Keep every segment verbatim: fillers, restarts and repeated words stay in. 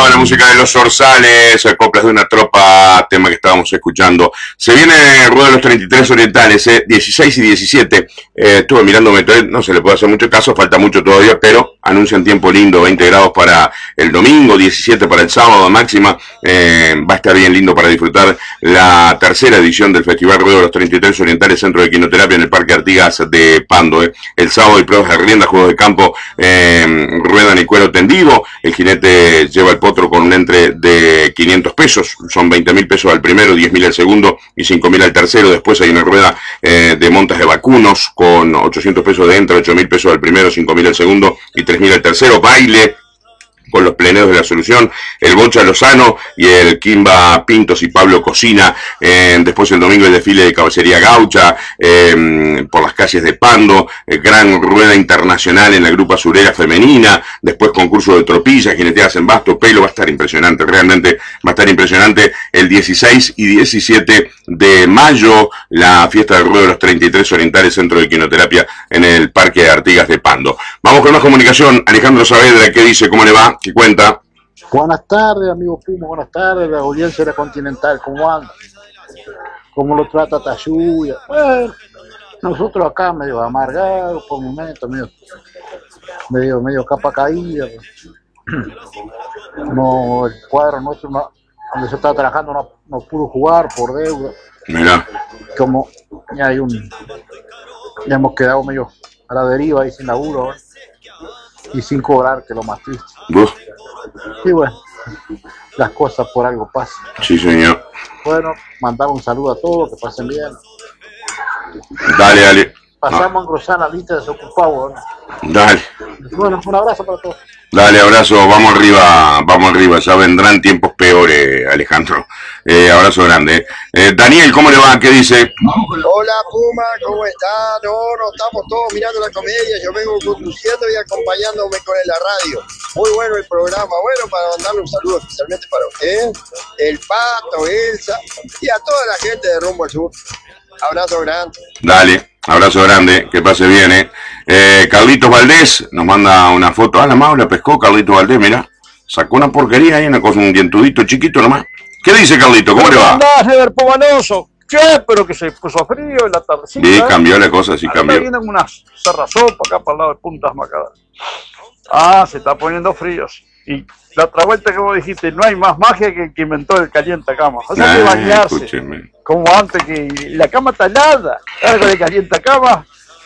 la música de Los Zorzales, coplas de una tropa, tema que estábamos escuchando. Se viene Rueda de los treinta y tres Orientales, eh, dieciséis y diecisiete. Eh, estuve mirando Metroid, no se le puede hacer mucho caso, falta mucho todavía, pero anuncian tiempo lindo, veinte grados para el domingo, diecisiete para el sábado máxima. Eh, va a estar bien lindo para disfrutar la tercera edición del Festival Rueda de los treinta y tres Orientales, Centro de Quinoterapia en el Parque Artigas de Pando. Eh. El sábado hay pruebas de rienda, juegos de campo, eh, ruedan y cuero tendido. El jinete lleva el potro con un entre de quinientos pesos, son veinte mil pesos al primero, diez mil al segundo y cinco mil al tercero. Después hay una rueda eh, de montas de vacunos con ochocientos pesos de entra, ocho mil pesos al primero, cinco mil al segundo y tres mil al tercero. Baile con los pleneos de la solución, el Bocha Lozano y el Kimba Pintos y Pablo Cocina. Eh, después el domingo el desfile de caballería gaucha eh, por las calles de Pando, eh, gran rueda internacional en la grupa surera femenina, después concurso de tropillas, jineteadas en basto, pelo. Va a estar impresionante, realmente va a estar impresionante. El dieciséis y diecisiete de mayo, la fiesta del Ruedo de los treinta y tres Orientales, Centro de Quinoterapia en el Parque de Artigas de Pando. Vamos con más comunicación. Alejandro Saavedra, ¿qué dice? ¿Cómo le va? ¿Qué cuenta? Buenas tardes, amigo Puma, buenas tardes, la audiencia de la Continental, ¿cómo anda? ¿Cómo lo trata Tayuya? Bueno, nosotros acá medio amargados por momentos, medio, medio, medio capa caída. No, el cuadro nuestro, no, donde se está trabajando, no, no pudo jugar por deuda. Mira. Como ya hay un, ya hemos quedado medio a la deriva ahí sin laburo, ¿eh? Y sin cobrar, que es lo más triste. ¿Vos? Y bueno, las cosas por algo pasan. Sí, señor. Bueno, mandar un saludo a todos, que pasen bien. Dale, dale. Pasamos ah. a engrosar la lista de desocupados, ¿no? Dale. Bueno, un abrazo para todos. Dale, abrazo, vamos arriba, vamos arriba, ya vendrán tiempos peores, Alejandro. Eh, abrazo grande. Eh, Daniel, ¿cómo le va? ¿Qué dice? Hola, Puma, ¿cómo está? No, no, estamos todos mirando la comedia, yo vengo conduciendo y acompañándome con la radio. Muy bueno el programa, bueno, para mandarle un saludo especialmente para usted, el Pato, Elsa y a toda la gente de Rumbo al Sur. Abrazo grande. Dale, abrazo grande, que pase bien, eh. eh Carlitos Valdés nos manda una foto. Ah, la más la pescó Carlitos Valdés, mira. Sacó una porquería ahí, una cosa, un dientudito chiquito nomás. ¿Qué dice Carlito? ¿Cómo le va? Andás, Ever Pomanoso. Che, pero que se puso frío en la tardecita. Sí, cambió la cosa, sí cambió. Acá vienen unas cerrasopas acá para el lado de Puntas Macadas. Ah, se está poniendo fríos. Y la otra vuelta que vos dijiste, no hay más magia que el que inventó el calientacama. O sea, hay que bañarse. Escúcheme. Como antes, que la cama está helada. Ahora con el calientacama,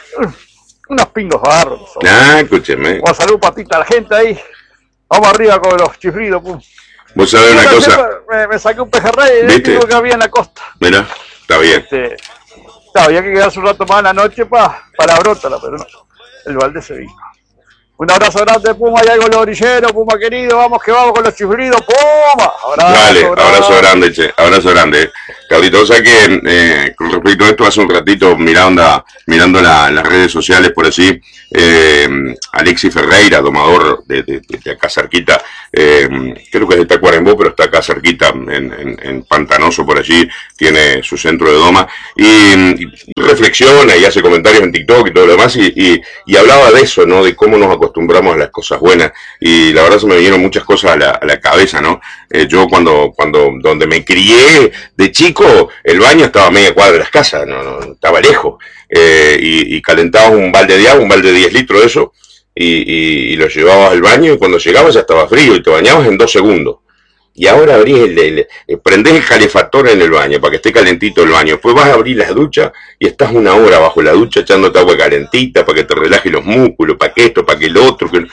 unos pingos barros. Ah, escúcheme. Bueno, salud patita a la gente ahí. Vamos arriba con los chifridos, pum. Vos sabés una cosa. Me, me saqué un pejerrey y digo que había en la costa. Mira, está bien. Este, no, había que quedarse un rato más en la noche pa, para brótala, pero no. El balde se vino. Un abrazo grande, Puma, y algo los orilleros, Puma querido, vamos que vamos con los chifridos, Puma. Abrazo, Dale, abrazo, abrazo grande, che, abrazo grande. Carlito, o sea que eh, con respecto a esto, hace un ratito mirando, mirando la, las redes sociales por así, eh, Alexis Ferreira, domador de, de, de acá cerquita, eh, creo que es de Tacuarembó, pero está acá cerquita, en, en, en Pantanoso por allí, tiene su centro de doma, y, y reflexiona y hace comentarios en TikTok y todo lo demás, y, y, y hablaba de eso, ¿no? De cómo nos acostumbramos a las cosas buenas, y la verdad se me vinieron muchas cosas a la, a la cabeza, ¿no? Eh, yo cuando, cuando, donde me crié de chico, el baño estaba a media cuadra de las casas, no, no estaba lejos, eh, y, y calentabas un balde de agua, un balde de diez litros de eso, y, y, y lo llevabas al baño, y cuando llegabas ya estaba frío, y te bañabas en dos segundos. Y ahora abrís el, el, el prendés el calefactor en el baño para que esté calentito el baño. Después vas a abrir las duchas y estás una hora bajo la ducha echándote agua calentita para que te relaje los músculos, para que esto, para que el otro. Que...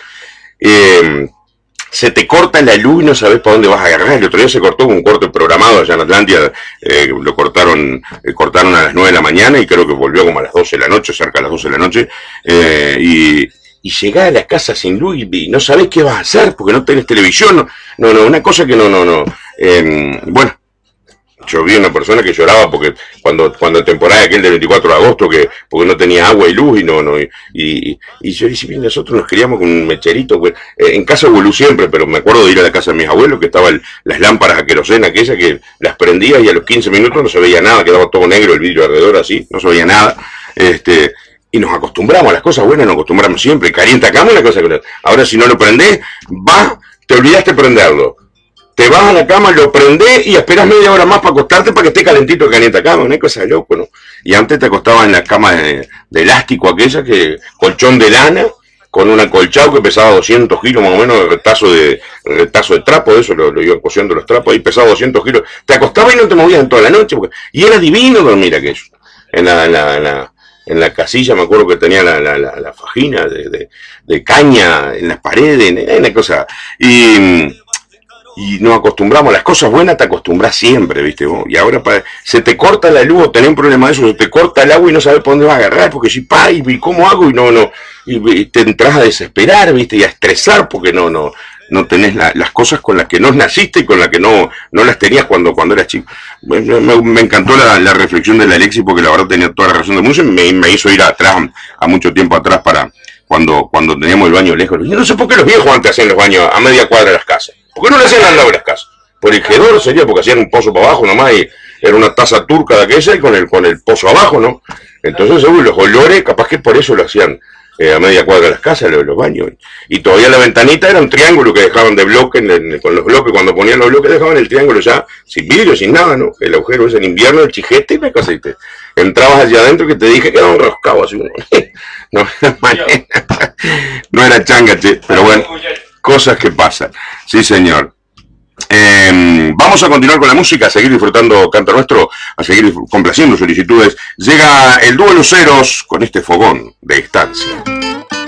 Eh, se te corta la luz y no sabes para dónde vas a agarrar. El otro día se cortó con un corte programado allá en Atlántida, eh, lo cortaron eh, cortaron a las nueve de la mañana y creo que volvió como a las doce de la noche, cerca de las doce de la noche, eh, y, y llegás a la casa sin luz y, y no sabés qué vas a hacer porque no tenés televisión, no, no, no una cosa que no, no, no, eh, bueno. Yo vi una persona que lloraba porque cuando cuando en temporada aquel del veinticuatro de agosto que porque no tenía agua y luz y no no y, y, y yo dije, nosotros nos criamos con un mecherito, pues, eh, en casa volú siempre, pero me acuerdo de ir a la casa de mis abuelos que estaban las lámparas a querosena aquella que las prendías y a los quince minutos no se veía nada, quedaba todo negro el vidrio alrededor así, no se veía nada, este y nos acostumbramos a las cosas buenas, nos acostumbramos siempre, calienta cama una cosa que ahora si no lo prendés, va, te olvidaste prenderlo. te vas a la cama, lo prendés y esperás media hora más para acostarte para que esté calentito que calienta cama, no hay cosa de loco, ¿no? Y antes te acostabas en la cama de, de elástico aquella, que colchón de lana, con un acolchado que pesaba doscientos kilos más o menos, de retazo de, retazo de trapo, eso lo, lo iban cosiendo los trapos, ahí pesaba doscientos kilos, te acostabas y no te movías en toda la noche, porque, y era divino dormir aquello, en la, en la, en la, en la casilla me acuerdo que tenía la, la, la, la fajina de, de, de caña en las paredes, en una cosa, y... y nos acostumbramos, a las cosas buenas te acostumbras siempre, ¿viste vos? Y ahora para, se te corta la luz, o tenés un problema de eso, se te corta el agua y no sabes por dónde vas a agarrar, porque si, pa, y, y cómo hago, y no, no, y, y te entras a desesperar, ¿viste? Y a estresar, porque no, no, no tenés la, las cosas con las que no naciste y con las que no, no las tenías cuando, cuando eras chico. Me, me, me encantó la, la reflexión de la Alexis, porque la verdad tenía toda la razón de mucho, y me, me hizo ir atrás, a mucho tiempo atrás, para cuando, cuando teníamos el baño lejos. Yo no sé por qué los viejos antes hacían los baños a media cuadra de las casas. ¿Por qué no lo hacían al lado de las casas? Por el hedor sería, porque hacían un pozo para abajo nomás, y era una taza turca de aquella y con el, con el pozo abajo, ¿no? Entonces, según los olores, capaz que por eso lo hacían eh, a media cuadra de las casas, los, los baños. Y todavía la ventanita era un triángulo que dejaban de bloque, en el, con los bloques, cuando ponían los bloques dejaban el triángulo ya, sin vidrio, sin nada, ¿no? El agujero es en invierno, el chijete y la cosa, y te entrabas allá adentro que te dije que era un roscado así, no, no era changa, che, pero bueno, cosas que pasan. Sí, señor. Eh, vamos a continuar con la música, a seguir disfrutando Canto Nuestro, a seguir complaciendo solicitudes. Llega el dúo Luceros con este fogón de estancia.